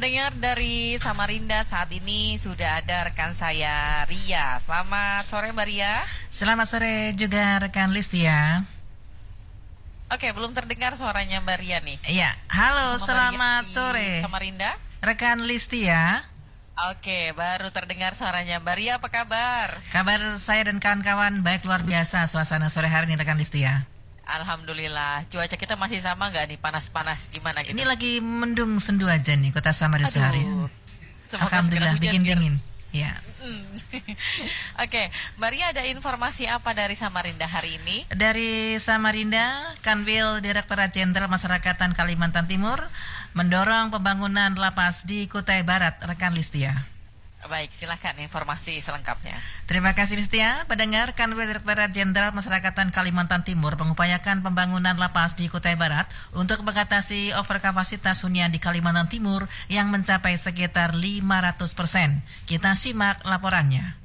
Pendengar dari Samarinda, saat ini sudah ada rekan saya Ria. Selamat sore Mbak Ria. Selamat sore juga rekan Listia. Oke, belum terdengar suaranya Mbak Ria nih. Iya, halo, selamat Di sore Samarinda. rekan Listia. Oke, baru terdengar suaranya Mbak Ria. Apa kabar? Kabar saya dan kawan-kawan baik, luar biasa suasana sore hari ini rekan Listia. Alhamdulillah. Cuaca kita masih sama nggak nih, panas-panas gimana gitu? Ini lagi mendung sendu aja nih kota Samarinda seharian. Semoga Alhamdulillah bikin dingin. Ya. Oke, Mbak Ria, ada informasi apa dari Samarinda hari ini? Dari Samarinda, Kanwil Direktorat Jenderal Masyarakatan Kalimantan Timur mendorong pembangunan lapas di Kutai Barat, rekan Listia. Baik, silakan informasi selengkapnya. Terima kasih Listia. Pendengar, Kanwil Direktorat Jenderal Masyarakatan Kalimantan Timur mengupayakan pembangunan lapas di Kutai Barat untuk mengatasi overkapasitas hunian di Kalimantan Timur yang mencapai sekitar 500%. Kita simak laporannya.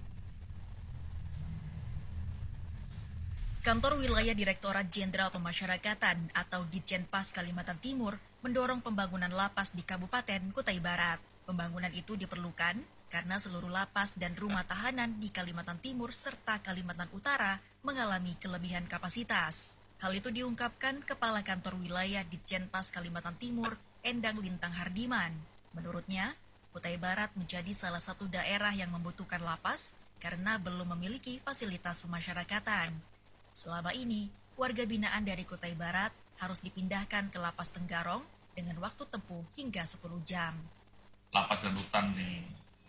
Kantor Wilayah Direktorat Jenderal Pemasyarakatan atau Ditjenpas Kalimantan Timur mendorong pembangunan lapas di Kabupaten Kutai Barat. Pembangunan itu diperlukan karena seluruh lapas dan rumah tahanan di Kalimantan Timur serta Kalimantan Utara mengalami kelebihan kapasitas. Hal itu diungkapkan Kepala Kantor Wilayah Ditjenpas Kalimantan Timur, Endang Lintang Hardiman. Menurutnya, Kutai Barat menjadi salah satu daerah yang membutuhkan lapas karena belum memiliki fasilitas pemasyarakatan. Selama ini, warga binaan dari Kutai Barat harus dipindahkan ke Lapas Tenggarong dengan waktu tempuh hingga 10 jam. Lapas dan rutan di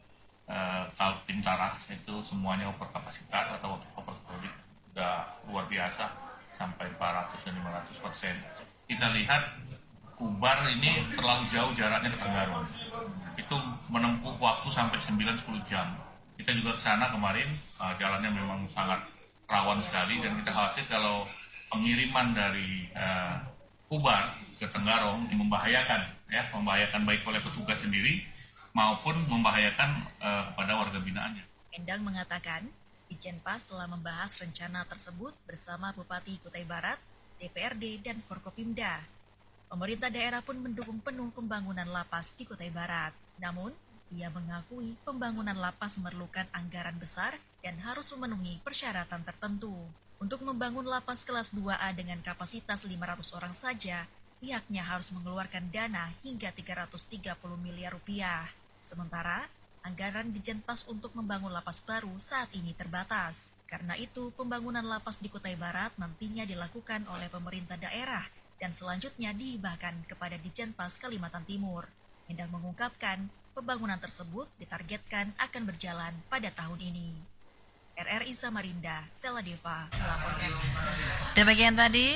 Kaltintara itu semuanya overkapasitas atau overcrowded sudah luar biasa sampai 400 dan 500%. Kita lihat Kubar ini terlalu jauh jaraknya ke Tenggarong. Itu menempuh waktu sampai 9-10 jam. Kita juga ke sana kemarin, jalannya memang sangat rawan sekali dan kita khawatir kalau pengiriman dari Kubar ke Tenggarong ini membahayakan baik oleh petugas sendiri maupun membahayakan kepada warga binaannya. Endang mengatakan, Ditjenpas telah membahas rencana tersebut bersama Bupati Kutai Barat, DPRD, dan Forkopimda. Pemerintah daerah pun mendukung penuh pembangunan lapas di Kutai Barat. Namun, ia mengakui pembangunan lapas memerlukan anggaran besar dan harus memenuhi persyaratan tertentu. Untuk membangun lapas kelas 2A dengan kapasitas 500 orang saja, pihaknya harus mengeluarkan dana hingga 330 miliar rupiah. Sementara, anggaran Ditjenpas untuk membangun lapas baru saat ini terbatas. Karena itu, pembangunan lapas di Kutai Barat nantinya dilakukan oleh pemerintah daerah dan selanjutnya dihibahkan kepada Ditjenpas Kalimantan Timur. Endang mengungkapkan, pembangunan tersebut ditargetkan akan berjalan pada tahun ini. RRI Samarinda, Sela Deva melaporkan. Demikian tadi,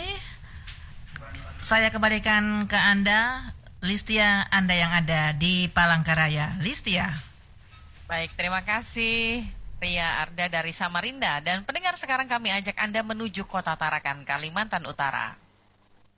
saya kembalikan ke Anda, Listia, Anda yang ada di Palangkaraya. Listia. Baik, terima kasih Ria Arda dari Samarinda. Dan pendengar, sekarang kami ajak Anda menuju Kota Tarakan, Kalimantan Utara.